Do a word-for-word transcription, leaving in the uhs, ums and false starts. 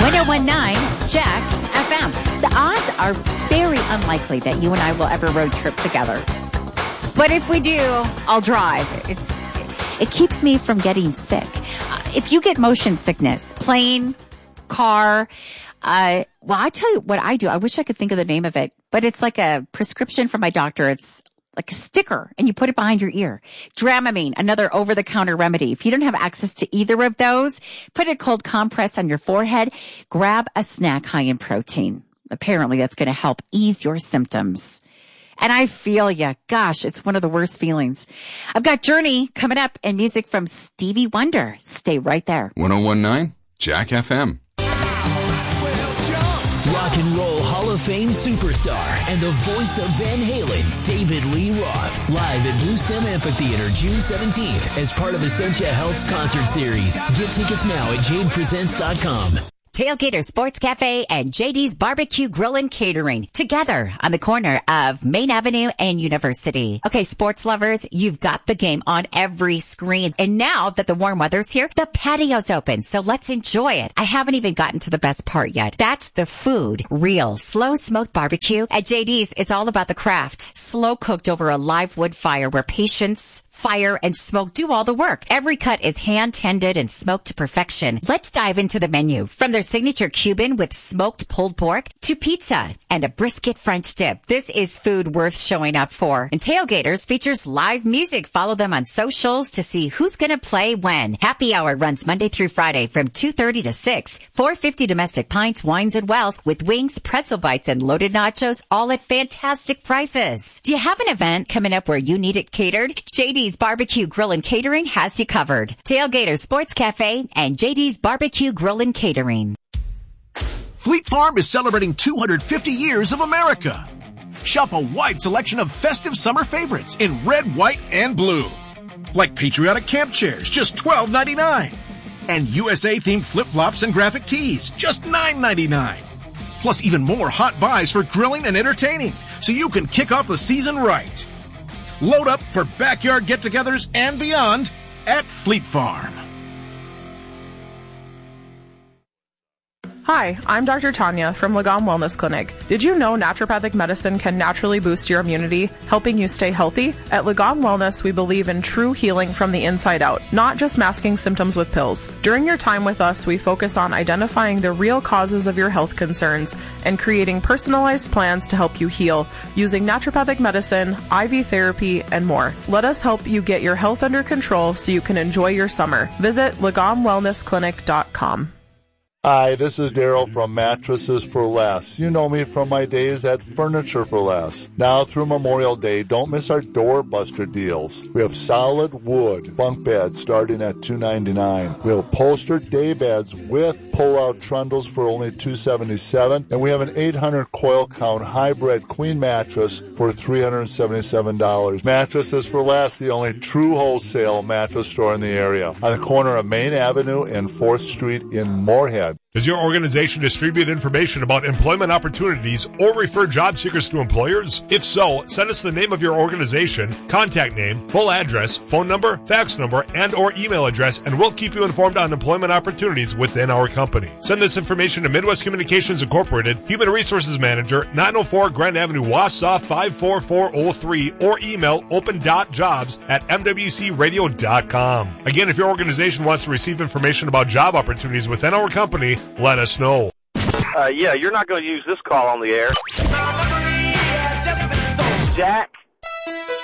one oh one point nine Jack F M. The odds are very unlikely that you and I will ever road trip together. But if we do, I'll drive. It's It keeps me from getting sick. Uh, if you get motion sickness, plane, car, uh, well, I tell you what I do. I wish I could think of the name of it, but it's like a prescription from my doctor. It's like a sticker, and you put it behind your ear. Dramamine, another over-the-counter remedy. If you don't have access to either of those, put a cold compress on your forehead. Grab a snack high in protein. Apparently, that's going to help ease your symptoms. And I feel ya. Gosh, it's one of the worst feelings. I've got Journey coming up and music from Stevie Wonder. Stay right there. one oh one point nine Jack F M. Rock and Roll Hall of Fame superstar and the voice of Van Halen, David Lee Roth, live at Blue Stem Amphitheater June seventeenth as part of Essentia Health's concert series. Get tickets now at jade presents dot com. Tailgater Sports Cafe and J D's Barbecue Grill and Catering together on the corner of Main Avenue and University. Okay, sports lovers, you've got the game on every screen. And now that the warm weather's here, the patio's open. So let's enjoy it. I haven't even gotten to the best part yet. That's the food. Real slow smoked barbecue. At J D's, it's all about the craft. Slow cooked over a live wood fire where patience, fire, and smoke do all the work. Every cut is hand tended and smoked to perfection. Let's dive into the menu. From their signature Cuban with smoked pulled pork to pizza and a brisket French dip. This is food worth showing up for. And Tailgaters features live music. Follow them on socials to see who's going to play when. Happy Hour runs Monday through Friday from two thirty to six. four fifty domestic pints, wines, and wells with wings, pretzel bites, and loaded nachos, all at fantastic prices. Do you have an event coming up where you need it catered? J D's Barbecue Grill and Catering has you covered. Tailgater Sports Cafe and J D's Barbecue Grill and Catering. Fleet Farm is celebrating two hundred fifty years of America. Shop a wide selection of festive summer favorites in red, white, and blue. Like patriotic camp chairs, just twelve ninety-nine. And U S A-themed flip-flops and graphic tees, just nine ninety-nine. Plus even more hot buys for grilling and entertaining, so you can kick off the season right. Load up for backyard get-togethers and beyond at Fleet Farm. Hi, I'm Doctor Tanya from Lagom Wellness Clinic. Did you know naturopathic medicine can naturally boost your immunity, helping you stay healthy? At Lagom Wellness, we believe in true healing from the inside out, not just masking symptoms with pills. During your time with us, we focus on identifying the real causes of your health concerns and creating personalized plans to help you heal using naturopathic medicine, I V therapy, and more. Let us help you get your health under control so you can enjoy your summer. Visit lagom wellness clinic dot com. Hi, this is Daryl from Mattresses for Less. You know me from my days at Furniture for Less. Now through Memorial Day, don't miss our doorbuster deals. We have solid wood bunk beds starting at two ninety-nine. We have upholstered day beds with pull-out trundles for only two seventy-seven, and we have an eight hundred coil count hybrid queen mattress for three hundred seventy-seven dollars. Mattresses for Less, the only true wholesale mattress store in the area, on the corner of Main Avenue and fourth Street in Moorhead. Does your organization distribute information about employment opportunities or refer job seekers to employers? If so, send us the name of your organization, contact name, full address, phone number, fax number, and or email address, and we'll keep you informed on employment opportunities within our company. Send this information to Midwest Communications Incorporated, Human Resources Manager, nine oh four Grand Avenue, Wausau five four four oh three, or email open dot jobs at m w c radio dot com. Again, if your organization wants to receive information about job opportunities within our company, let us know. Uh, yeah, you're not going to use this call on the air.